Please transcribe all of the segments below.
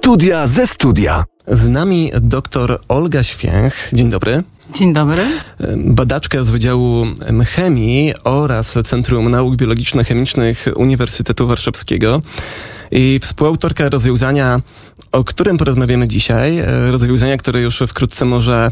Studia ze studia. Z nami dr Olga Święch. Dzień dobry. Dzień dobry. Badaczka z Wydziału Chemii oraz Centrum Nauk Biologiczno-Chemicznych Uniwersytetu Warszawskiego i współautorka rozwiązania, o którym porozmawiamy dzisiaj. Rozwiązania, które już wkrótce może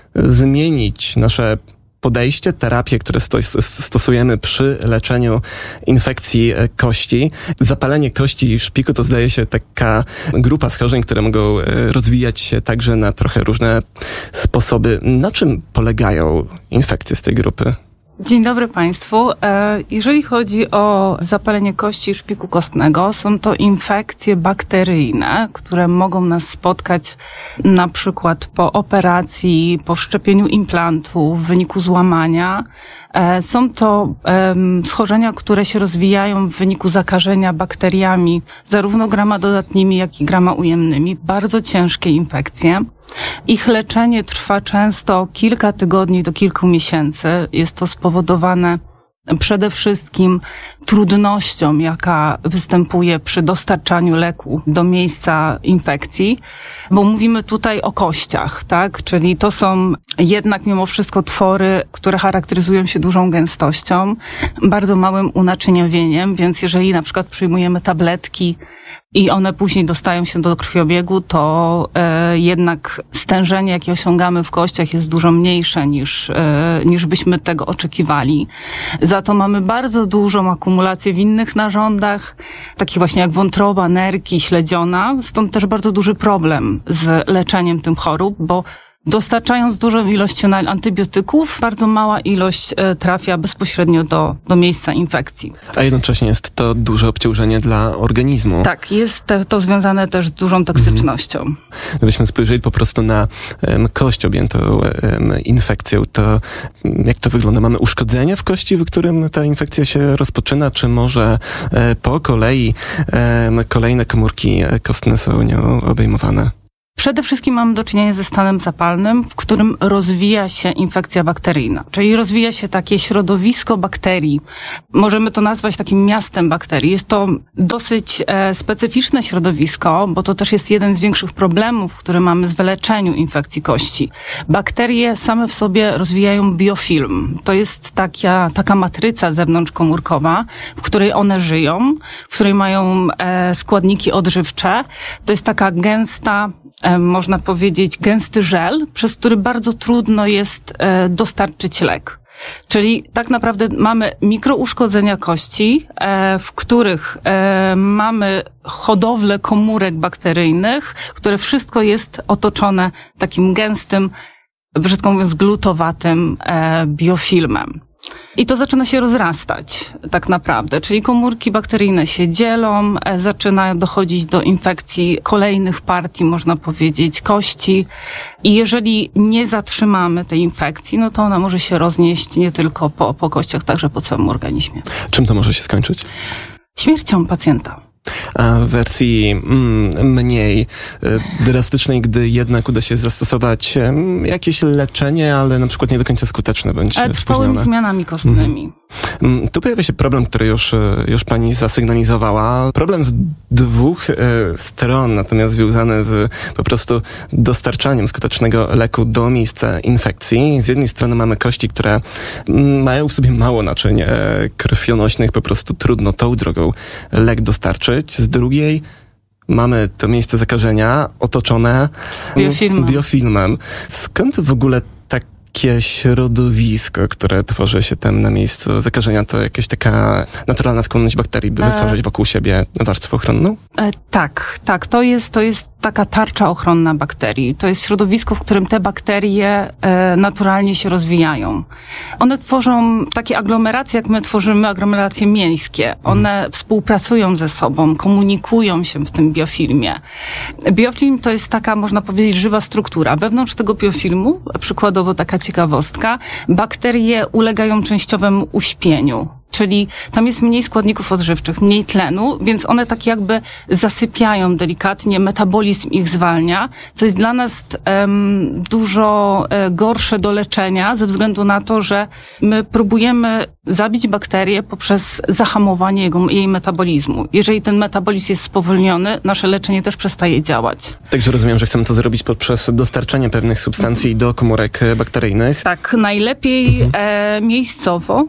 zmienić nasze podejście, terapię, które stosujemy przy leczeniu infekcji kości. Zapalenie kości i szpiku to zdaje się taka grupa schorzeń, które mogą rozwijać się także na trochę różne sposoby. Na czym polegają infekcje z tej grupy? Dzień dobry Państwu. Jeżeli chodzi o zapalenie kości i szpiku kostnego, są to infekcje bakteryjne, które mogą nas spotkać na przykład po operacji, po wszczepieniu implantu, w wyniku złamania. Są to schorzenia, które się rozwijają w wyniku zakażenia bakteriami, zarówno gramadodatnimi, jak i gramaujemnymi. Bardzo ciężkie infekcje. Ich leczenie trwa często kilka tygodni do kilku miesięcy. Jest to spowodowane przede wszystkim trudnością, jaka występuje przy dostarczaniu leku do miejsca infekcji, bo mówimy tutaj o kościach, tak? Czyli to są jednak mimo wszystko twory, które charakteryzują się dużą gęstością, bardzo małym unaczyniawieniem, więc jeżeli na przykład przyjmujemy tabletki i one później dostają się do krwiobiegu, to jednak stężenie, jakie osiągamy w kościach, jest dużo mniejsze niż byśmy tego oczekiwali. Za to mamy bardzo dużą akumulację w innych narządach, takich właśnie jak wątroba, nerki, śledziona. Stąd też bardzo duży problem z leczeniem tych chorób, bo dostarczając dużą ilość antybiotyków, bardzo mała ilość trafia bezpośrednio do miejsca infekcji. A jednocześnie jest to duże obciążenie dla organizmu. Tak, jest to związane też z dużą toksycznością. Gdybyśmy spojrzeli po prostu na kość objętą infekcją, to jak to wygląda? Mamy uszkodzenie w kości, w którym ta infekcja się rozpoczyna, czy może po kolei kolejne komórki kostne są nią obejmowane? Przede wszystkim mamy do czynienia ze stanem zapalnym, w którym rozwija się infekcja bakteryjna, czyli rozwija się takie środowisko bakterii. Możemy to nazwać takim miastem bakterii. Jest to dosyć specyficzne środowisko, bo to też jest jeden z większych problemów, które mamy w wyleczeniu infekcji kości. Bakterie same w sobie rozwijają biofilm. To jest taka matryca zewnątrzkomórkowa, w której one żyją, w której mają składniki odżywcze. To jest taka gęsta, można powiedzieć, gęsty żel, przez który bardzo trudno jest dostarczyć lek. Czyli tak naprawdę mamy mikrouszkodzenia kości, w których mamy hodowlę komórek bakteryjnych, które wszystko jest otoczone takim gęstym, brzydko mówiąc, glutowatym biofilmem. I to zaczyna się rozrastać tak naprawdę, czyli komórki bakteryjne się dzielą, zaczyna dochodzić do infekcji kolejnych partii, można powiedzieć, kości. I jeżeli nie zatrzymamy tej infekcji, no to ona może się roznieść nie tylko po kościach, także po całym organizmie. Czym to może się skończyć? Śmiercią pacjenta. A w wersji mniej drastycznej, gdy jednak uda się zastosować jakieś leczenie, ale na przykład nie do końca skuteczne bądź trwałymi spóźnione. zmianami kostnymi. Tu pojawia się problem, który już pani zasygnalizowała. Problem z dwóch stron, natomiast związany z po prostu dostarczaniem skutecznego leku do miejsca infekcji. Z jednej strony mamy kości, które mają w sobie mało naczyń krwionośnych, po prostu trudno tą drogą lek dostarczyć. Z drugiej mamy to miejsce zakażenia otoczone biofilmem. Skąd w ogóle takie środowisko, które tworzy się tam na miejscu zakażenia? To jakaś taka naturalna skłonność bakterii, by wytworzyć wokół siebie warstwę ochronną? Tak. To jest taka tarcza ochronna bakterii. To jest środowisko, w którym te bakterie naturalnie się rozwijają. One tworzą takie aglomeracje, jak my tworzymy aglomeracje miejskie. One współpracują ze sobą, komunikują się w tym biofilmie. Biofilm to jest taka, można powiedzieć, żywa struktura. Wewnątrz tego biofilmu, przykładowo taka ciekawostka, bakterie ulegają częściowemu uśpieniu. Czyli tam jest mniej składników odżywczych, mniej tlenu, więc one tak jakby zasypiają delikatnie, metabolizm ich zwalnia, co jest dla nas dużo gorsze do leczenia ze względu na to, że my próbujemy zabić bakterię poprzez zahamowanie jej metabolizmu. Jeżeli ten metabolizm jest spowolniony, nasze leczenie też przestaje działać. Także rozumiem, że chcemy to zrobić poprzez dostarczanie pewnych substancji do komórek bakteryjnych. Tak, najlepiej miejscowo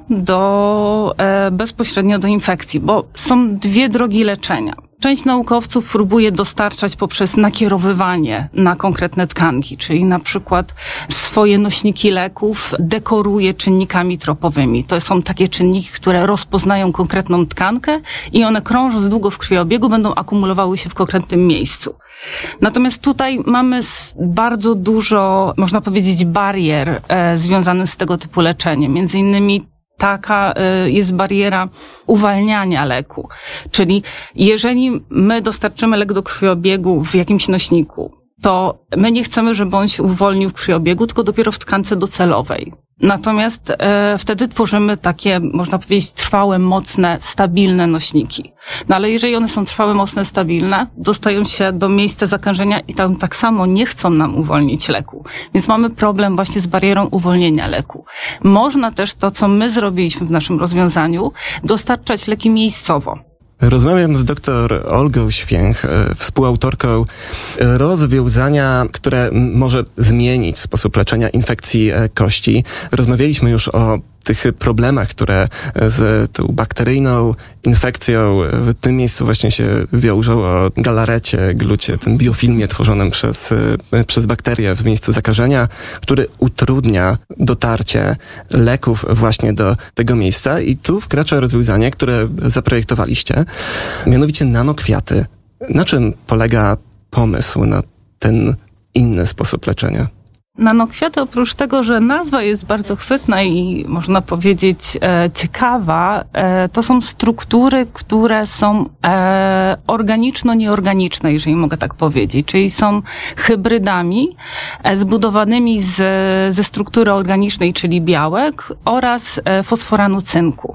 bezpośrednio do infekcji, bo są dwie drogi leczenia. Część naukowców próbuje dostarczać poprzez nakierowywanie na konkretne tkanki, czyli na przykład swoje nośniki leków dekoruje czynnikami tropowymi. To są takie czynniki, które rozpoznają konkretną tkankę i one krążąc długo w krwiobiegu będą akumulowały się w konkretnym miejscu. Natomiast tutaj mamy bardzo dużo, można powiedzieć, barier związanych z tego typu leczeniem. Między innymi taka jest bariera uwalniania leku. Czyli jeżeli my dostarczymy lek do krwiobiegu w jakimś nośniku, to my nie chcemy, żeby on się uwolnił w krwiobiegu, tylko dopiero w tkance docelowej. Natomiast wtedy tworzymy takie, można powiedzieć, trwałe, mocne, stabilne nośniki. No ale jeżeli one są trwałe, mocne, stabilne, dostają się do miejsca zakażenia i tam tak samo nie chcą nam uwolnić leku. Więc mamy problem właśnie z barierą uwolnienia leku. Można też to, co my zrobiliśmy w naszym rozwiązaniu, dostarczać leki miejscowo. Rozmawiam z dr Olgą Święch, współautorką rozwiązania, które może zmienić sposób leczenia infekcji kości. Rozmawialiśmy już o tych problemach, które z tą bakteryjną infekcją w tym miejscu właśnie się wiążą, o galarecie, glucie, tym biofilmie tworzonym przez bakterie w miejscu zakażenia, który utrudnia dotarcie leków właśnie do tego miejsca. I tu wkracza rozwiązanie, które zaprojektowaliście, mianowicie nanokwiaty. Na czym polega pomysł na ten inny sposób leczenia? Nanokwiaty, oprócz tego, że nazwa jest bardzo chwytna i można powiedzieć ciekawa, to są struktury, które są organiczno-nieorganiczne, jeżeli mogę tak powiedzieć. Czyli są hybrydami zbudowanymi ze struktury organicznej, czyli białek oraz fosforanu cynku.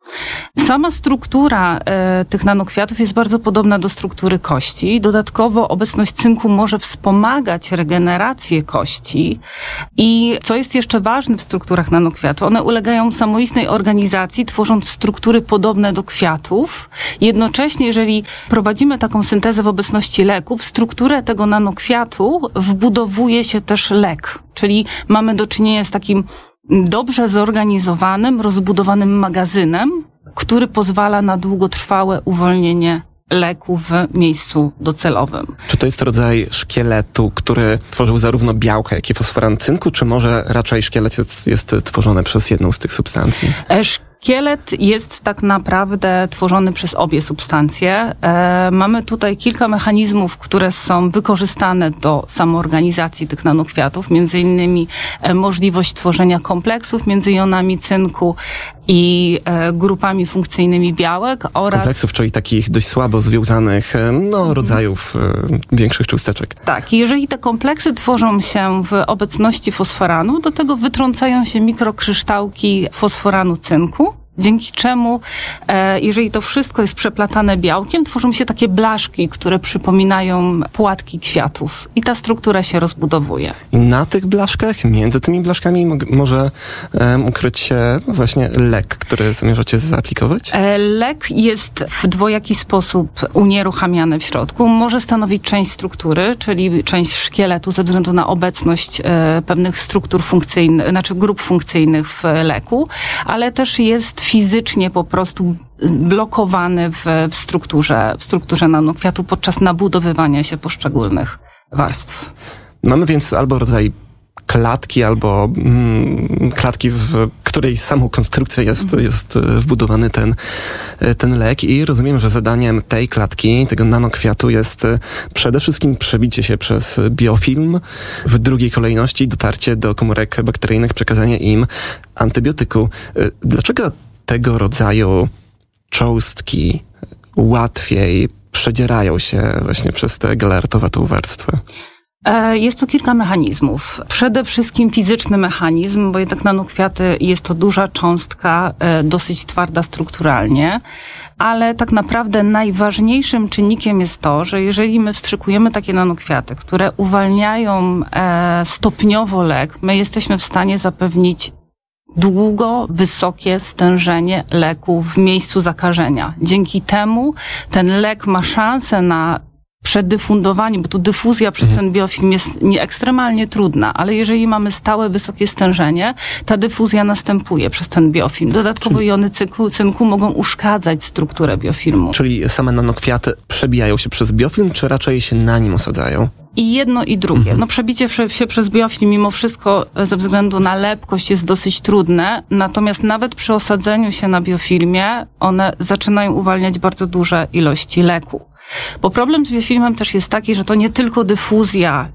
Sama struktura tych nanokwiatów jest bardzo podobna do struktury kości. Dodatkowo obecność cynku może wspomagać regenerację kości i co jest jeszcze ważne w strukturach nanokwiatu, one ulegają samoistnej organizacji, tworząc struktury podobne do kwiatów. Jednocześnie, jeżeli prowadzimy taką syntezę w obecności leku, w strukturę tego nanokwiatu wbudowuje się też lek, czyli mamy do czynienia z takim dobrze zorganizowanym, rozbudowanym magazynem, który pozwala na długotrwałe uwolnienie leku w miejscu docelowym. Czy to jest rodzaj szkieletu, który tworzył zarówno białka, jak i fosforan cynku, czy może raczej szkielet jest tworzony przez jedną z tych substancji? Szkielet jest tak naprawdę tworzony przez obie substancje. Mamy tutaj kilka mechanizmów, które są wykorzystane do samoorganizacji tych nanokwiatów, między innymi możliwość tworzenia kompleksów między jonami cynku i grupami funkcyjnymi białek oraz... Kompleksów, czyli takich dość słabo związanych rodzajów większych cząsteczek. Tak, jeżeli te kompleksy tworzą się w obecności fosforanu, do tego wytrącają się mikrokryształki fosforanu cynku, dzięki czemu, jeżeli to wszystko jest przeplatane białkiem, tworzą się takie blaszki, które przypominają płatki kwiatów i ta struktura się rozbudowuje. I na tych blaszkach, między tymi blaszkami może ukryć się właśnie lek, który zamierzacie zaaplikować? Lek jest w dwojaki sposób unieruchamiany w środku. Może stanowić część struktury, czyli część szkieletu ze względu na obecność pewnych struktur funkcyjnych, znaczy grup funkcyjnych w leku, ale też jest fizycznie po prostu blokowany w strukturze nanokwiatu podczas nabudowywania się poszczególnych warstw. Mamy więc albo rodzaj klatki, albo klatki, w której samą konstrukcją jest wbudowany ten lek i rozumiem, że zadaniem tej klatki, tego nanokwiatu jest przede wszystkim przebicie się przez biofilm, w drugiej kolejności dotarcie do komórek bakteryjnych, przekazanie im antybiotyku. Dlaczego tego rodzaju cząstki łatwiej przedzierają się właśnie przez tę galaretowatą warstwę? Jest tu kilka mechanizmów. Przede wszystkim fizyczny mechanizm, bo jednak nanokwiaty jest to duża cząstka, dosyć twarda strukturalnie, ale tak naprawdę najważniejszym czynnikiem jest to, że jeżeli my wstrzykujemy takie nanokwiaty, które uwalniają stopniowo lek, my jesteśmy w stanie zapewnić długo wysokie stężenie leku w miejscu zakażenia. Dzięki temu ten lek ma szansę na przedyfundowanie, bo tu dyfuzja przez ten biofilm jest ekstremalnie trudna, ale jeżeli mamy stałe, wysokie stężenie, ta dyfuzja następuje przez ten biofilm. Dodatkowo jony cynku mogą uszkadzać strukturę biofilmu. Czyli same nanokwiaty przebijają się przez biofilm, czy raczej się na nim osadzają? I jedno i drugie. No przebicie się przez biofilm mimo wszystko ze względu na lepkość jest dosyć trudne, natomiast nawet przy osadzeniu się na biofilmie one zaczynają uwalniać bardzo duże ilości leku. Bo problem z biofilmem też jest taki, że to nie tylko dyfuzja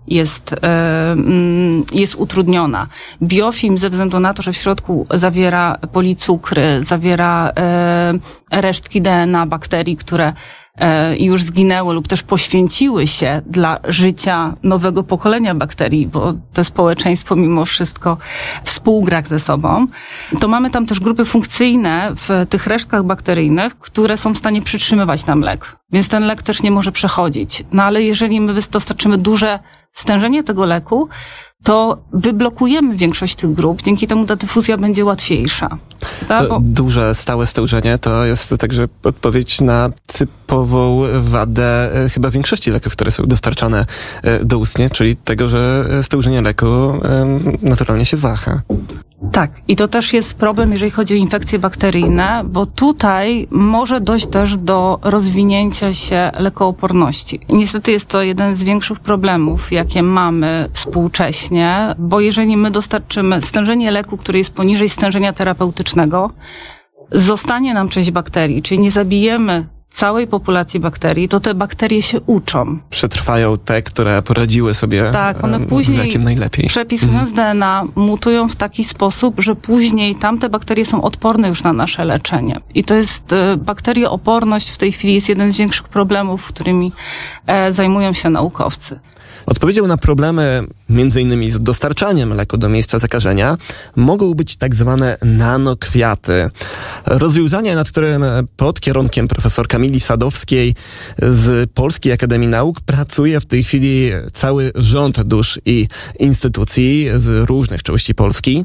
jest utrudniona. Biofilm ze względu na to, że w środku zawiera policukry, zawiera resztki DNA bakterii, które już zginęły lub też poświęciły się dla życia nowego pokolenia bakterii, bo to społeczeństwo mimo wszystko współgra ze sobą, to mamy tam też grupy funkcyjne w tych resztkach bakteryjnych, które są w stanie przytrzymywać nam lek. Więc ten lek też nie może przechodzić. No ale jeżeli my dostarczymy duże stężenie tego leku, to wyblokujemy większość tych grup, dzięki temu ta dyfuzja będzie łatwiejsza. To duże, stałe stężenie to jest także odpowiedź na typową wadę chyba większości leków, które są dostarczane doustnie, czyli tego, że stężenie leku naturalnie się waha. Tak, i to też jest problem, jeżeli chodzi o infekcje bakteryjne, bo tutaj może dojść też do rozwinięcia się lekooporności. Niestety jest to jeden z większych problemów, jakie mamy współcześnie, bo jeżeli my dostarczymy stężenie leku, który jest poniżej stężenia terapeutycznego, zostanie nam część bakterii, czyli nie zabijemy całej populacji bakterii, to te bakterie się uczą. Przetrwają te, które poradziły sobie one później, lekiem najlepiej. Przepisując DNA, mutują w taki sposób, że później tamte bakterie są odporne już na nasze leczenie. I to jest bakteriooporność w tej chwili jest jeden z większych problemów, którymi zajmują się naukowcy. Odpowiedzią na problemy między innymi z dostarczaniem leku do miejsca zakażenia mogą być tak zwane nanokwiaty. Rozwiązanie, nad którym pod kierunkiem profesor Kamili Sadowskiej z Polskiej Akademii Nauk pracuje w tej chwili cały rząd dusz i instytucji z różnych części Polski.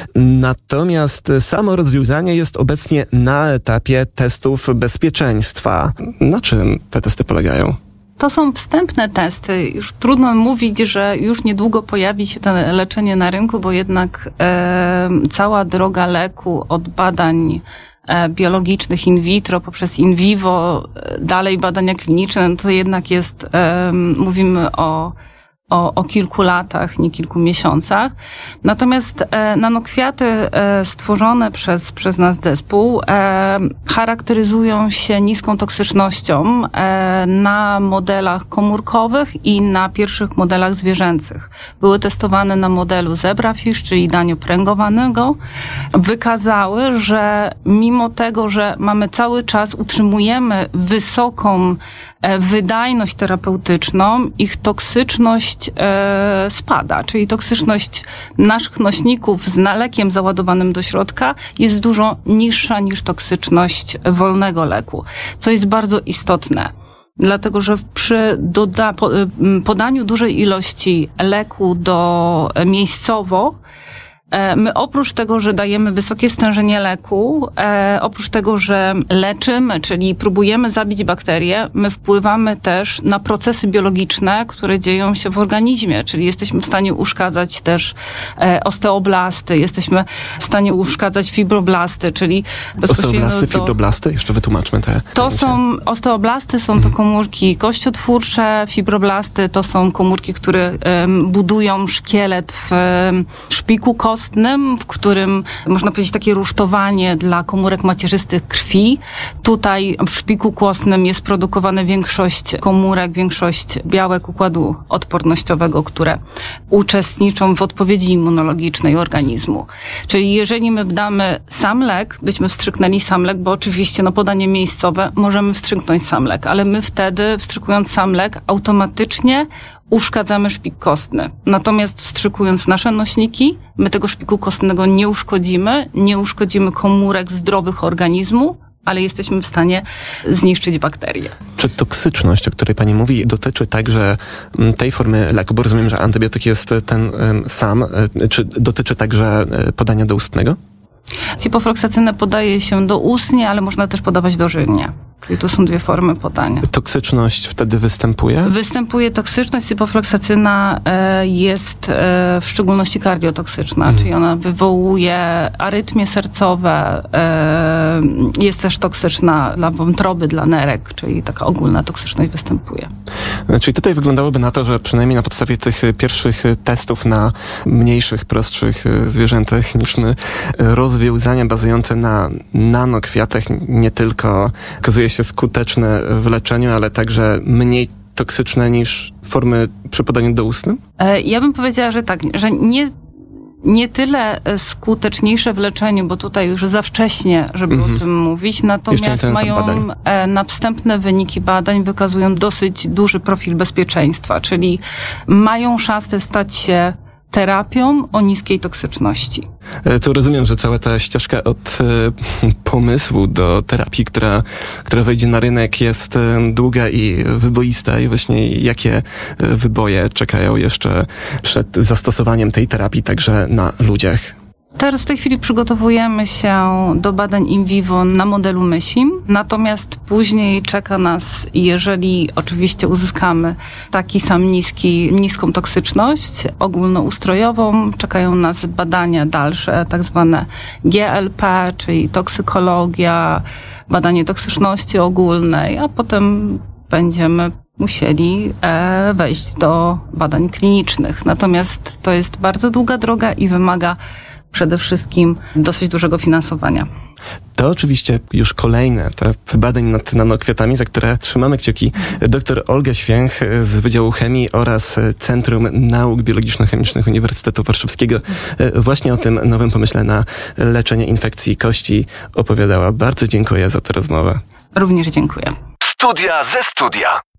Natomiast samo rozwiązanie jest obecnie na etapie testów bezpieczeństwa. Na czym te testy polegają? To są wstępne testy. Już trudno mówić, że już niedługo pojawi się to leczenie na rynku, bo jednak cała droga leku od badań biologicznych in vitro poprzez in vivo, dalej badania kliniczne, no to jednak jest, mówimy o kilku latach, nie kilku miesiącach. Natomiast nanokwiaty stworzone przez nasz zespół charakteryzują się niską toksycznością na modelach komórkowych i na pierwszych modelach zwierzęcych. Były testowane na modelu zebrafish, czyli dania pręgowanego. Wykazały, że mimo tego, że mamy cały czas, utrzymujemy wysoką wydajność terapeutyczną, ich toksyczność spada, czyli toksyczność naszych nośników z lekiem załadowanym do środka jest dużo niższa niż toksyczność wolnego leku, co jest bardzo istotne. Dlatego, że przy podaniu dużej ilości leku miejscowo, my oprócz tego, że dajemy wysokie stężenie leku, oprócz tego, że leczymy, czyli próbujemy zabić bakterie, my wpływamy też na procesy biologiczne, które dzieją się w organizmie, czyli jesteśmy w stanie uszkadzać też osteoblasty, jesteśmy w stanie uszkadzać fibroblasty, czyli osteoblasty, fibroblasty? Jeszcze wytłumaczmy te. Osteoblasty są to komórki kościotwórcze, fibroblasty to są komórki, które budują szkielet w szpiku kostnym, w którym można powiedzieć takie rusztowanie dla komórek macierzystych krwi. Tutaj w szpiku kostnym jest produkowana większość komórek, większość białek układu odpornościowego, które uczestniczą w odpowiedzi immunologicznej organizmu. Czyli jeżeli my damy sam lek, byśmy wstrzyknęli sam lek, bo oczywiście podanie miejscowe możemy wstrzyknąć sam lek, ale my wtedy, wstrzykując sam lek, automatycznie uszkadzamy szpik kostny. Natomiast wstrzykując nasze nośniki, my tego szpiku kostnego nie uszkodzimy komórek zdrowych organizmu, ale jesteśmy w stanie zniszczyć bakterie. Czy toksyczność, o której pani mówi, dotyczy także tej formy leku? Bo rozumiem, że antybiotyk jest ten sam. Czy dotyczy także podania doustnego? Ciprofloksacynę podaje się doustnie, ale można też podawać dożylnie. Czyli to są dwie formy podania. Toksyczność wtedy występuje? Występuje toksyczność. Ciprofloksacyna jest w szczególności kardiotoksyczna, czyli ona wywołuje arytmie sercowe, jest też toksyczna dla wątroby, dla nerek, czyli taka ogólna toksyczność występuje. Czyli tutaj wyglądałoby na to, że przynajmniej na podstawie tych pierwszych testów na mniejszych, prostszych zwierzętach niszmy rozwiązania bazujące na nanokwiatach nie tylko okazuje się skuteczne w leczeniu, ale także mniej toksyczne niż formy przy podaniu doustnym? Ja bym powiedziała, że tak, że nie tyle skuteczniejsze w leczeniu, bo tutaj już za wcześnie, żeby o tym mówić, natomiast mają na wstępne wyniki badań wykazują dosyć duży profil bezpieczeństwa, czyli mają szansę stać się terapią o niskiej toksyczności. To rozumiem, że cała ta ścieżka od pomysłu do terapii, która wejdzie na rynek, jest długa i wyboista i właśnie jakie wyboje czekają jeszcze przed zastosowaniem tej terapii także na ludziach? Teraz w tej chwili przygotowujemy się do badań in vivo na modelu mysim, natomiast później czeka nas, jeżeli oczywiście uzyskamy taki sam niską toksyczność ogólnoustrojową, czekają nas badania dalsze, tak zwane GLP, czyli toksykologia, badanie toksyczności ogólnej, a potem będziemy musieli wejść do badań klinicznych. Natomiast to jest bardzo długa droga i wymaga przede wszystkim dosyć dużego finansowania. To oczywiście już kolejne etap badań nad nanokwiatami, za które trzymamy kciuki. Dr Olga Święch z Wydziału Chemii oraz Centrum Nauk Biologiczno-Chemicznych Uniwersytetu Warszawskiego właśnie o tym nowym pomyśle na leczenie infekcji kości opowiadała. Bardzo dziękuję za tę rozmowę. Również dziękuję. Studia ze studia.